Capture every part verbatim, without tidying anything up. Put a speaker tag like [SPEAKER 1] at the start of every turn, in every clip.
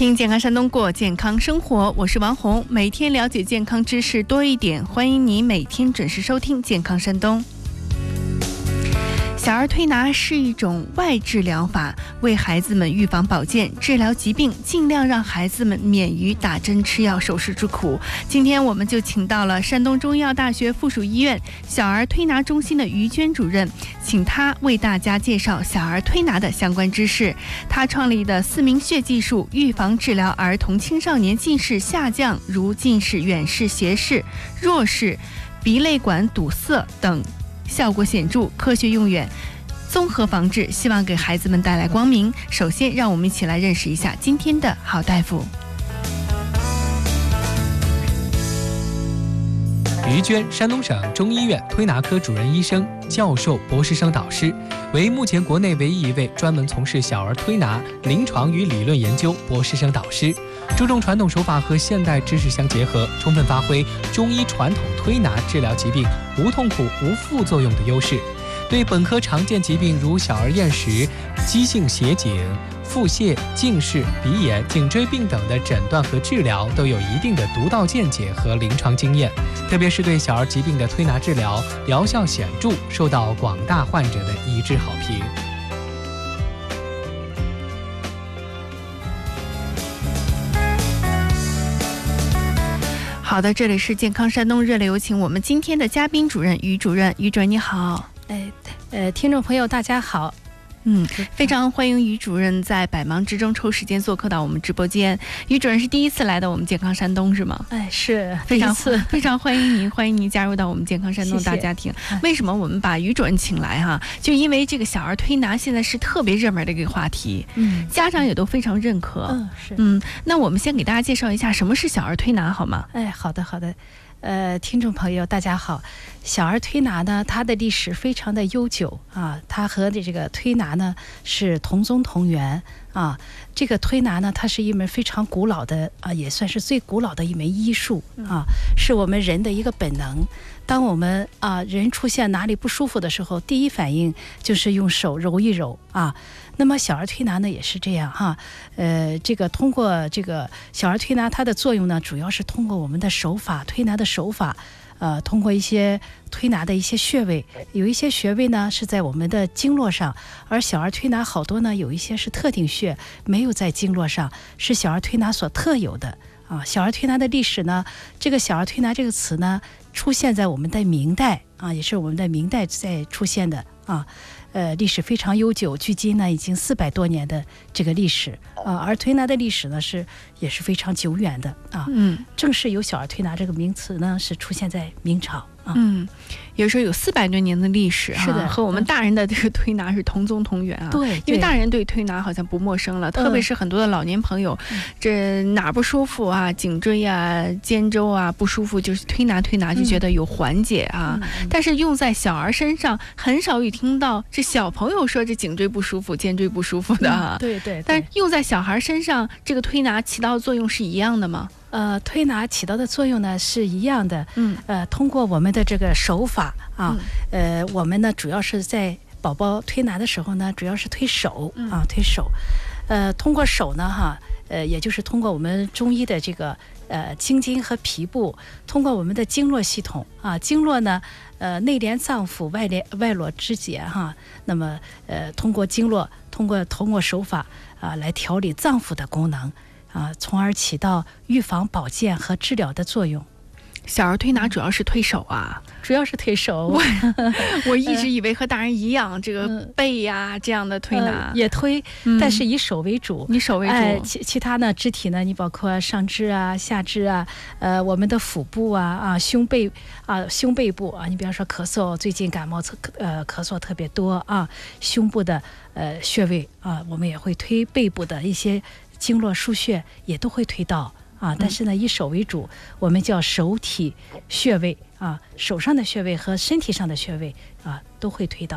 [SPEAKER 1] 听健康山东过健康生活，我是王红，每天了解健康知识多一点，欢迎你每天准时收听健康山东。小儿推拿是一种外治疗法，为孩子们预防保健、治疗疾病，尽量让孩子们免于打针吃药手术之苦。今天我们就请到了山东中医药大学附属医院小儿推拿中心的于娟主任，请她为大家介绍小儿推拿的相关知识。她创立的四明穴技术，预防治疗儿童青少年近视下降，如近视、远视、斜视、弱视、鼻泪管堵塞等，效果显著，科学用眼，综合防治，希望给孩子们带来光明。首先让我们一起来认识一下今天的好大夫。
[SPEAKER 2] 于娟，山东省中医院推拿科主任医生、教授、博士生导师，为目前国内唯一一位专门从事小儿推拿临床与理论研究博士生导师，注重传统手法和现代知识相结合，充分发挥中医传统推拿治疗疾病无痛苦、无副作用的优势，对本科常见疾病如小儿厌食、急性斜颈、腹泻、近视、鼻炎、颈椎病等的诊断和治疗都有一定的独到见解和临床经验，特别是对小儿疾病的推拿治疗疗效显著，受到广大患者的一致好评。
[SPEAKER 1] 好的，这里是健康山东，热烈有请我们今天的嘉宾主任于主任。于主任你好。
[SPEAKER 3] 哎，呃，听众朋友大家好。
[SPEAKER 1] 嗯，非常欢迎于主任在百忙之中抽时间做客到我们直播间。于主任是第一次来到我们健康山东是吗？
[SPEAKER 3] 哎，是
[SPEAKER 1] 非常非常欢迎您，欢迎您加入到我们健康山东大家庭。谢谢。为什么我们把于主任请来哈？就因为这个小儿推拿现在是特别热门的一个话题，嗯，家长也都非常认可。
[SPEAKER 3] 嗯，是。
[SPEAKER 1] 嗯，那我们先给大家介绍一下什么是小儿推拿好吗？
[SPEAKER 3] 哎，好的好的。呃，听众朋友大家好，小儿推拿呢，它的历史非常的悠久啊，它和这个推拿呢是同宗同源啊。这个推拿呢，它是一门非常古老的啊，也算是最古老的一门医术啊，是我们人的一个本能。当我们啊人出现哪里不舒服的时候，第一反应就是用手揉一揉啊。那么小儿推拿呢也是这样哈，呃，这个通过这个小儿推拿，它的作用呢，主要是通过我们的手法，推拿的手法，呃，通过一些推拿的一些穴位，有一些穴位呢是在我们的经络上，而小儿推拿好多呢有一些是特定穴，没有在经络上，是小儿推拿所特有的啊。小儿推拿的历史呢，这个小儿推拿这个词呢，出现在我们的明代啊，也是我们的明代在出现的啊。呃，历史非常悠久，距今呢已经四百多年的这个历史啊，而推拿的历史呢是也是非常久远的啊。嗯，正式有小儿推拿这个名词呢是出现在明朝啊。
[SPEAKER 1] 嗯，也就是有四百多年的历史，
[SPEAKER 3] 是的，
[SPEAKER 1] 和我们大人的这个推拿是同宗同源啊。
[SPEAKER 3] 对，
[SPEAKER 1] 因为大人对推拿好像不陌生了，特别是很多的老年朋友，嗯、这哪不舒服啊，颈椎啊、肩周啊不舒服，就是推拿推拿就觉得有缓解啊。嗯、但是用在小儿身上，很少有听到这小朋友说这颈椎不舒服、肩椎不舒服的啊。
[SPEAKER 3] 嗯、对, 对对。
[SPEAKER 1] 但是用在小孩身上，这个推拿起到的作用是一样的吗？
[SPEAKER 3] 呃，推拿起到的作用呢是一样的，嗯，呃，通过我们的这个手法啊，嗯、呃，我们呢主要是在宝宝推拿的时候呢，主要是推手啊，推手，呃，通过手呢，哈，呃，也就是通过我们中医的这个呃经筋和皮部，通过我们的经络系统啊，经络呢，呃，内连脏腑，外连外络肢节哈，那么呃，通过经络，通过通过手法啊，来调理脏腑的功能。啊，从而起到预防保健和治疗的作用。
[SPEAKER 1] 小儿推拿主要是推手啊，
[SPEAKER 3] 主要是推手。
[SPEAKER 1] 我我一直以为和大人一样，这个背呀、啊、这样的推拿、呃、
[SPEAKER 3] 也推、嗯，但是以手为主。
[SPEAKER 1] 你手为主，
[SPEAKER 3] 呃、其其他呢，肢体呢，你包括上肢啊、下肢啊，呃，我们的腹部啊啊、胸背啊、胸背部啊，你比方说咳嗽，最近感冒呃咳嗽特别多啊，胸部的呃穴位啊，我们也会推背部的一些经络腧穴，也都会推到。啊，但是呢，以手为主，我们叫手体穴位啊，手上的穴位和身体上的穴位啊，都会推到的。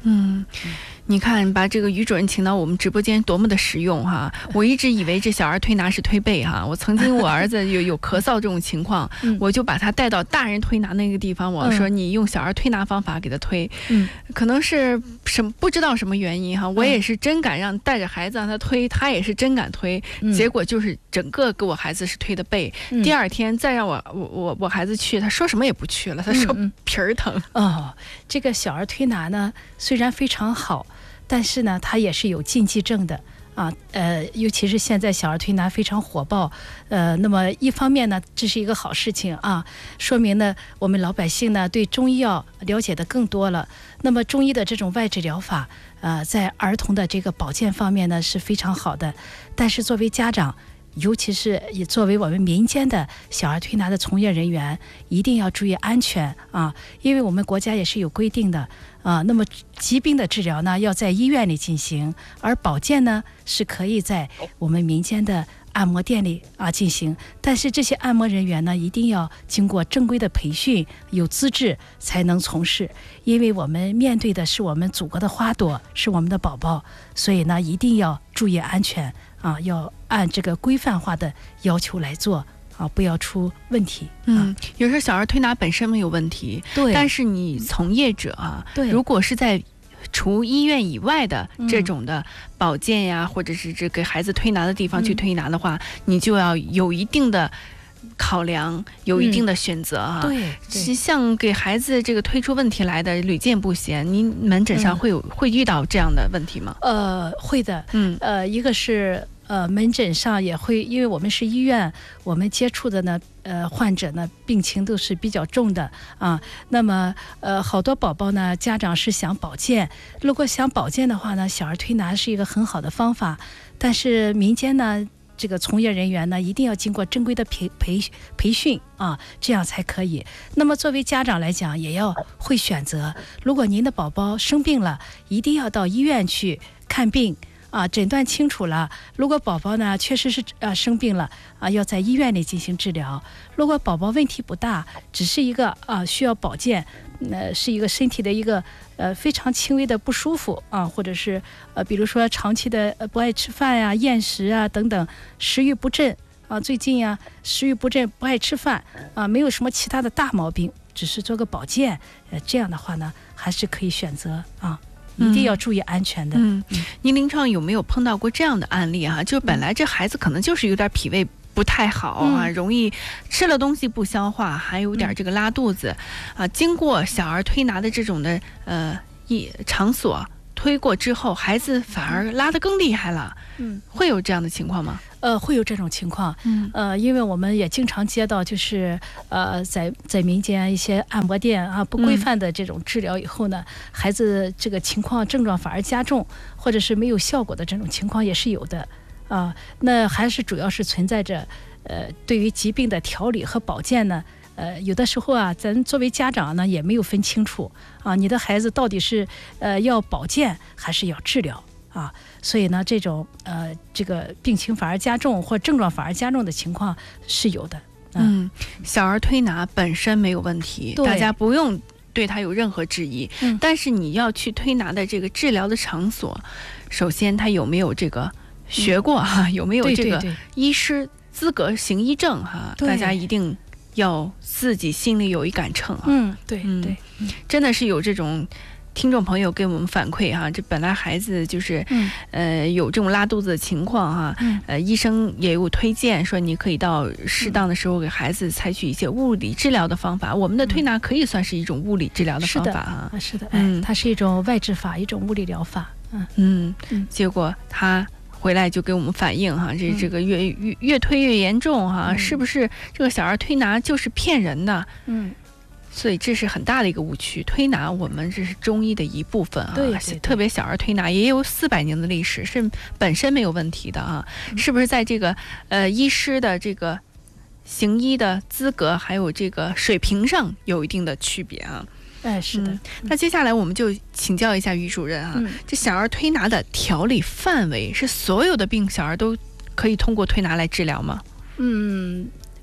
[SPEAKER 1] 嗯。你看，把这个于主任请到我们直播间多么的实用哈！我一直以为这小儿推拿是推背哈。我曾经我儿子有有咳嗽这种情况，嗯、我就把他带到大人推拿那个地方，我说你用小儿推拿方法给他推。嗯，可能是什么不知道什么原因哈，我也是真敢让带着孩子让他推，他也是真敢推，嗯、结果就是整个给我孩子是推的背。嗯、第二天再让我我我我孩子去，他说什么也不去了，他说皮儿疼。
[SPEAKER 3] 嗯、哦，这个小儿推拿呢，虽然非常好。但是呢，它也是有禁忌症的啊，呃，尤其是现在小儿推拿非常火爆，呃，那么一方面呢，这是一个好事情啊，说明呢，我们老百姓呢对中医药了解的更多了。那么中医的这种外治疗法，呃，在儿童的这个保健方面呢是非常好的。但是作为家长，尤其是也作为我们民间的小儿推拿的从业人员，一定要注意安全啊，因为我们国家也是有规定的。啊，那么疾病的治疗呢，要在医院里进行，而保健呢，是可以在我们民间的按摩店里啊进行。但是这些按摩人员呢，一定要经过正规的培训，有资质才能从事。因为我们面对的是我们祖国的花朵，是我们的宝宝，所以呢，一定要注意安全啊，要按这个规范化的要求来做。啊，不要出问题。
[SPEAKER 1] 嗯，有时候小儿推拿本身没有问题，
[SPEAKER 3] 对，
[SPEAKER 1] 但是你从业者啊，
[SPEAKER 3] 对，
[SPEAKER 1] 如果是在除医院以外的这种的保健呀，嗯、或者是这给孩子推拿的地方去推拿的话，嗯、你就要有一定的考量，有一定的选择啊。
[SPEAKER 3] 嗯、对，
[SPEAKER 1] 是像给孩子这个推出问题来的屡见不鲜。您门诊上会有、嗯、会遇到这样的问题吗？
[SPEAKER 3] 呃，会的。嗯，呃，一个是。呃，门诊上也会，因为我们是医院，我们接触的呢，呃，患者呢病情都是比较重的啊。那么，呃，好多宝宝呢，家长是想保健，如果想保健的话呢，小儿推拿是一个很好的方法。但是民间呢，这个从业人员呢，一定要经过正规的培培培训啊，这样才可以。那么作为家长来讲，也要会选择。如果您的宝宝生病了，一定要到医院去看病。啊，诊断清楚了。如果宝宝呢确实是呃生病了啊，要在医院里进行治疗。如果宝宝问题不大，只是一个啊需要保健，呃是一个身体的一个呃非常轻微的不舒服啊，或者是呃比如说长期的呃不爱吃饭呀、厌食啊等等，食欲不振啊，最近呀食欲不振、不爱吃饭啊，没有什么其他的大毛病，只是做个保健，呃这样的话呢还是可以选择啊。一定要注意安全的。
[SPEAKER 1] 嗯，您临床有没有碰到过这样的案例啊？就本来这孩子可能就是有点脾胃不太好啊，嗯、容易吃了东西不消化，还有点这个拉肚子，嗯、啊，经过小儿推拿的这种的呃一场所推过之后，孩子反而拉得更厉害了。嗯，会有这样的情况吗？
[SPEAKER 3] 呃，会有这种情况。嗯，呃，因为我们也经常接到，就是呃，在在民间一些按摩店啊不规范的这种治疗以后呢，嗯、孩子这个情况症状反而加重，或者是没有效果的这种情况也是有的。啊、呃，那还是主要是存在着呃，对于疾病的调理和保健呢。呃，有的时候啊，咱作为家长呢，也没有分清楚啊，你的孩子到底是呃要保健还是要治疗啊？所以呢，这种呃这个病情反而加重或症状反而加重的情况是有的。啊、
[SPEAKER 1] 嗯，小儿推拿本身没有问题，大家不用对它有任何质疑。嗯，但是你要去推拿的这个治疗的场所，首先他有没有这个学过哈、嗯啊？有没有这个医师资格行医证哈、啊？大家一定要自己心里有一杆秤啊。
[SPEAKER 3] 嗯，对
[SPEAKER 1] 嗯
[SPEAKER 3] 对，
[SPEAKER 1] 真的是有这种听众朋友给我们反馈哈、啊，这本来孩子就是、嗯、呃有这种拉肚子的情况哈、啊，嗯、呃医生也有推荐说你可以到适当的时候给孩子采取一些物理治疗的方法。嗯、我们的推拿可以算是一种物理治疗的方法哈、
[SPEAKER 3] 啊。是的，嗯，它是一种外治法，一种物理疗法。嗯
[SPEAKER 1] 嗯嗯，结果他回来就给我们反映哈，这这个越越越推越严重哈，嗯、是不是这个小儿推拿就是骗人的？嗯，所以这是很大的一个误区。推拿我们这是中医的一部分啊，
[SPEAKER 3] 对对对，
[SPEAKER 1] 特别小儿推拿也有四百年的历史，是本身没有问题的啊。嗯、是不是在这个呃医师的这个行医的资格还有这个水平上有一定的区别啊？
[SPEAKER 3] 哎，是的、嗯。
[SPEAKER 1] 那接下来我们就请教一下于主任啊，嗯、这小儿推拿的调理范围是所有的病小儿都可以通过推拿来治疗吗？
[SPEAKER 3] 嗯，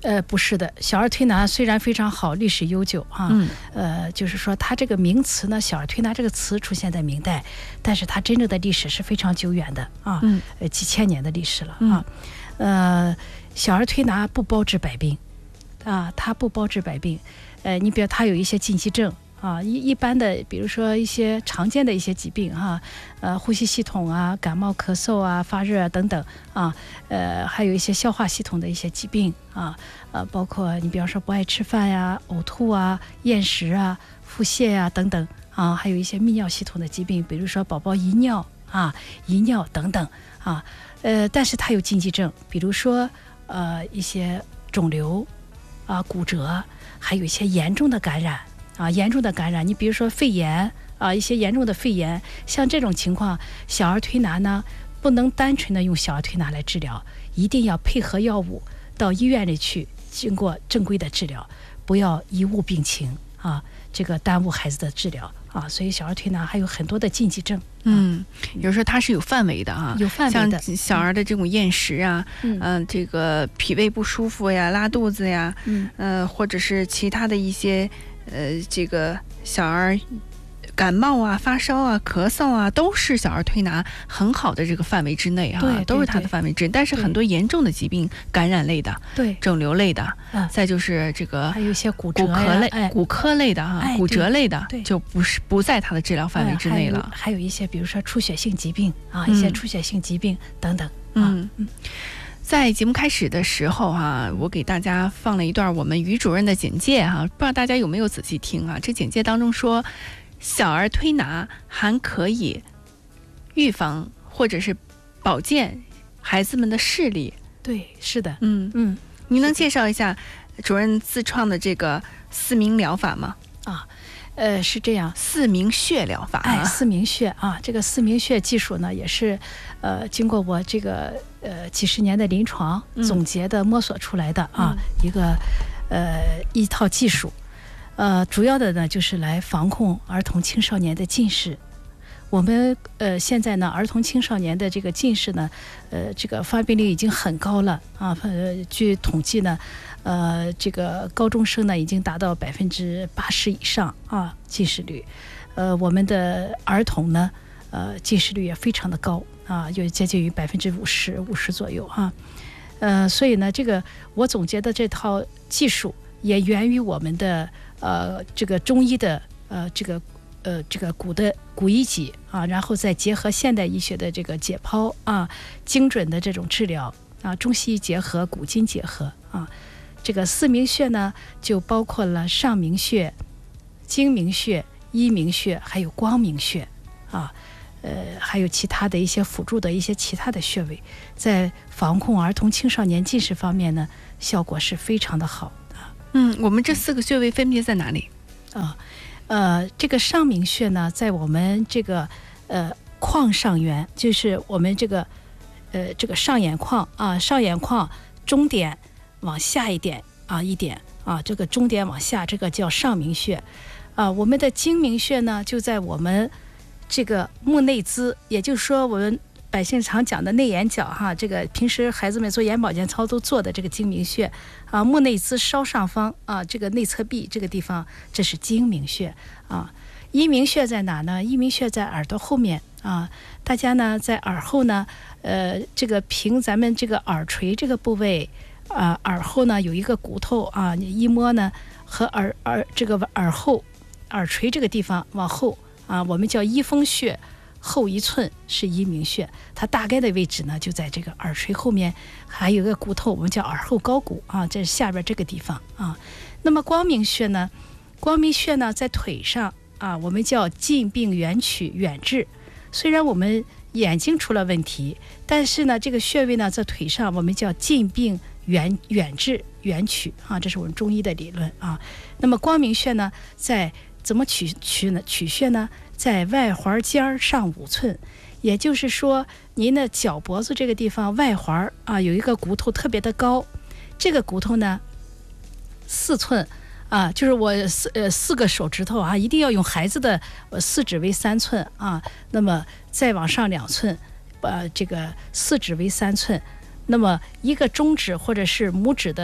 [SPEAKER 3] 呃，不是的，小儿推拿虽然非常好，历史悠久啊，
[SPEAKER 1] 嗯，
[SPEAKER 3] 呃，就是说它这个名词呢，小儿推拿这个词出现在明代，但是它真正的历史是非常久远的啊，
[SPEAKER 1] 嗯，
[SPEAKER 3] 呃，几千年的历史了啊，呃，小儿推拿不包治百病啊，它不包治百病，呃，你比如它有一些禁忌症。啊，一一般的，比如说一些常见的一些疾病哈、啊，呃，呼吸系统啊、感冒、咳嗽啊、发热啊等等啊，呃，还有一些消化系统的一些疾病啊，呃，包括你比方说不爱吃饭呀、呕吐啊、厌食啊、腹泻呀、等等啊，还有一些泌尿系统的疾病，比如说宝宝遗尿啊、遗尿等等啊，呃，但是它有禁忌症，比如说呃一些肿瘤啊、骨折，还有一些严重的感染。啊，严重的感染，你比如说肺炎啊，一些严重的肺炎，像这种情况，小儿推拿呢，不能单纯的用小儿推拿来治疗，一定要配合药物到医院里去，经过正规的治疗，不要贻误病情啊，这个耽误孩子的治疗啊。所以小儿推拿还有很多的禁忌症。
[SPEAKER 1] 嗯，有时候它是有范围的啊，
[SPEAKER 3] 有范围的。
[SPEAKER 1] 像小儿的这种厌食啊，嗯、呃，这个脾胃不舒服呀、拉肚子呀，嗯，呃，或者是其他的一些。呃，这个小儿感冒啊、发烧啊、咳嗽啊，都是小儿推拿很好的这个范围之内哈、啊，
[SPEAKER 3] 对对对，
[SPEAKER 1] 都是它的范围之内。但是很多严重的疾病，感染类的，
[SPEAKER 3] 对，
[SPEAKER 1] 肿瘤类的，
[SPEAKER 3] 啊，
[SPEAKER 1] 再就是这个
[SPEAKER 3] 还有一些骨折
[SPEAKER 1] 骨科类、
[SPEAKER 3] 哎、
[SPEAKER 1] 骨科类的哈、
[SPEAKER 3] 哎、
[SPEAKER 1] 骨折类的，
[SPEAKER 3] 对，
[SPEAKER 1] 就不是不在它的治疗范围之内了。
[SPEAKER 3] 哎、还, 有还有一些，比如说出血性疾病啊，一些出血性疾病等等。
[SPEAKER 1] 嗯嗯。在节目开始的时候哈、啊，我给大家放了一段我们于主任的简介哈、啊，不知道大家有没有仔细听啊？这简介当中说，小儿推拿还可以预防或者是保健孩子们的视力。
[SPEAKER 3] 对，是的，
[SPEAKER 1] 嗯嗯，您能介绍一下主任自创的这个四明疗法吗？
[SPEAKER 3] 啊。呃，是这样，
[SPEAKER 1] 四明穴疗法、啊，
[SPEAKER 3] 哎，四明穴啊，这个四明穴技术呢，也是，呃，经过我这个呃几十年的临床总结的摸索出来的啊，嗯、一个呃一套技术，呃，主要的呢就是来防控儿童青少年的近视。我们呃现在呢，儿童青少年的这个近视呢，呃，这个发病率已经很高了啊。呃，据统计呢，呃，这个高中生呢已经达到百分之八十以上啊，近视率。呃，我们的儿童呢，呃，近视率也非常的高啊，有接近于百分之五十五十左右哈、啊。呃，所以呢，这个我总结的这套技术也源于我们的呃这个中医的呃这个。呃，这个古的古医籍啊，然后再结合现代医学的这个解剖啊，精准的这种治疗啊，中西医结合，古今结合啊，这个四明穴呢，就包括了上明穴、睛明穴、一明穴，还有光明穴啊，呃，还有其他的一些辅助的一些其他的穴位，在防控儿童青少年近视方面呢，效果是非常的好啊。
[SPEAKER 1] 嗯，我们这四个穴位分别在哪里
[SPEAKER 3] 啊？呃，这个上明穴呢，在我们这个呃眶上缘，就是我们这个呃这个上眼眶啊，上眼眶中点往下一点啊一点啊，这个中点往下，这个叫上明穴啊。我们的睛明穴呢，就在我们这个目内眦，也就是说我们百姓常讲的内眼角哈，这个平时孩子们做眼保健操都做的这个睛明穴啊，目内眦稍上方啊，这个内侧壁这个地方，这是睛明穴啊。一明穴在哪呢？一明穴在耳朵后面啊，大家呢在耳后呢，呃，这个凭咱们这个耳垂这个部位啊，耳后呢有一个骨头啊，你一摸呢和耳耳这个耳后耳垂这个地方往后啊，我们叫一风穴。后一寸是一明穴，它大概的位置呢就在这个耳垂后面，还有一个骨头，我们叫耳后高骨啊，这是下边这个地方啊。那么光明穴呢，光明穴呢在腿上啊，我们叫近病远取远治。虽然我们眼睛出了问题，但是呢，这个穴位呢在腿上，我们叫近病远远治远取啊，这是我们中医的理论啊。那么光明穴呢，在怎么取取呢？取穴呢？在外环尖上五寸，也就是说，您的脚脖子这个地方外环啊有一个骨头特别的高，这个骨头呢四寸啊，就是我四呃四个手指头啊，一定要用孩子的呃四指为三寸啊，那么再往上两寸，呃这个四指为三寸，那么一个中指或者是拇指的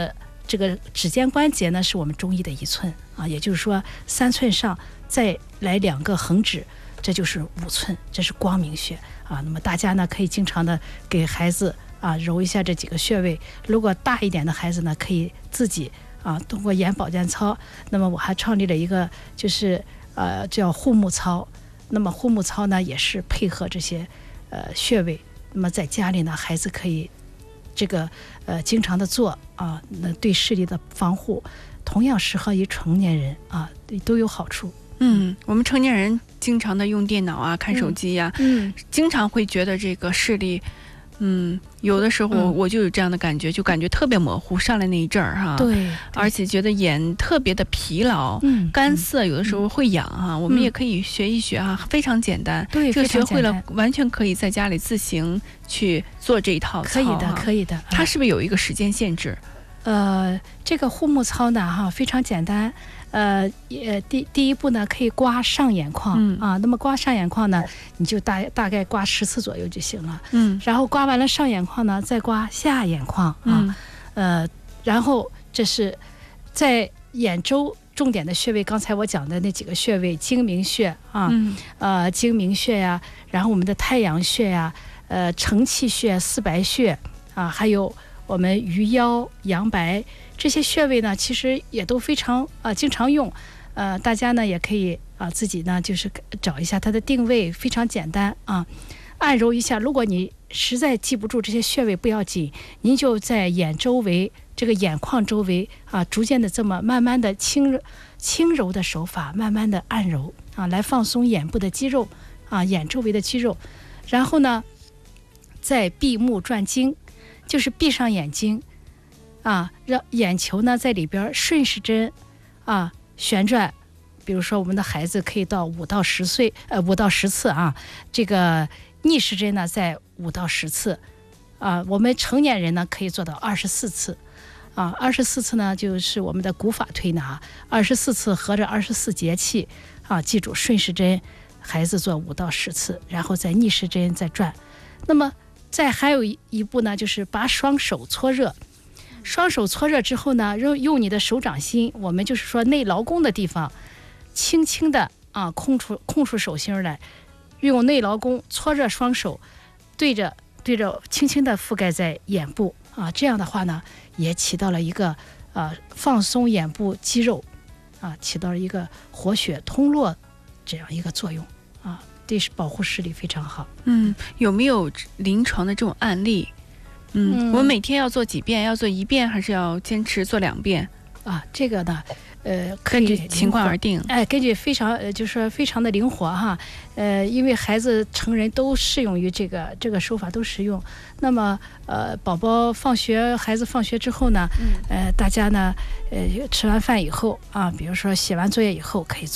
[SPEAKER 3] 这个指尖关节呢是我们中医的一寸啊，也就是说三寸上再来两个横指，这就是五寸，这是光明穴啊。那么大家呢可以经常的给孩子啊揉一下这几个穴位，如果大一点的孩子呢可以自己啊通过眼保健操。那么我还创立了一个就是呃叫护目操，那么护目操呢也是配合这些呃穴位，那么在家里呢孩子可以这个呃经常的做啊，那对视力的防护同样适合于成年人啊，都有好处。
[SPEAKER 1] 嗯，我们成年人经常的用电脑啊、看手机呀、啊，
[SPEAKER 3] 嗯，
[SPEAKER 1] 经常会觉得这个视力，嗯，有的时候我就有这样的感觉，就感觉特别模糊，上来那一阵儿哈，
[SPEAKER 3] 对，
[SPEAKER 1] 而且觉得眼特别的疲劳，
[SPEAKER 3] 嗯，
[SPEAKER 1] 干涩，有的时候会痒哈、嗯。我们也可以学一学哈，非常简单，
[SPEAKER 3] 对，
[SPEAKER 1] 这个学会了，完全可以在家里自行去做这一套操，
[SPEAKER 3] 可以的，可以的。
[SPEAKER 1] 它是不是有一个时间限制？
[SPEAKER 3] 呃，这个护目操呢，哈，非常简单。呃，也第第一步呢，可以刮上眼眶、嗯、啊。那么刮上眼眶呢，你就大大概刮十次左右就行了。嗯。然后刮完了上眼眶呢，再刮下眼眶啊。嗯、呃，然后这是在眼周重点的穴位，刚才我讲的那几个穴位，睛明穴啊，嗯、呃，睛明穴呀，然后我们的太阳穴呀，呃，承泣穴、四白穴啊，还有我们鱼腰、阳白。这些穴位呢，其实也都非常啊、呃、经常用，呃，大家呢也可以啊、呃、自己呢就是找一下它的定位，非常简单啊，按揉一下。如果你实在记不住这些穴位不要紧，您就在眼周围这个眼眶周围啊，逐渐的这么慢慢的轻轻柔的手法，慢慢的按揉啊，来放松眼部的肌肉啊，眼周围的肌肉。然后呢，再闭目转睛，就是闭上眼睛。啊，让眼球呢在里边顺时针啊旋转，比如说我们的孩子可以到五到十岁，呃五到十次啊，这个逆时针呢在五到十次，啊，我们成年人呢可以做到二十四次，啊，二十四次呢就是我们的古法推拿，二十四次合着二十四节气啊，记住顺时针，孩子做五到十次，然后再逆时针再转。那么再还有一步呢，就是把双手搓热。双手搓热之后呢，用用你的手掌心，我们就是说内劳宫的地方，轻轻的啊空出空出手心来，用内劳宫搓热双手，对着对着轻轻的覆盖在眼部啊，这样的话呢，也起到了一个啊放松眼部肌肉啊，起到了一个活血通络这样一个作用啊，对保护视力非常好。
[SPEAKER 1] 嗯，有没有临床的这种案例？嗯，我们每天要做几遍？要做一遍，还是要坚持做两遍？
[SPEAKER 3] 啊，这个呢，呃，
[SPEAKER 1] 根据情况而定。
[SPEAKER 3] 哎，根据非常呃，就是说非常的灵活哈。呃，因为孩子、成人都适用于这个这个手法都适用。那么呃，宝宝放学，孩子放学之后呢，呃，大家呢，呃，吃完饭以后啊，比如说写完作业以后可以做。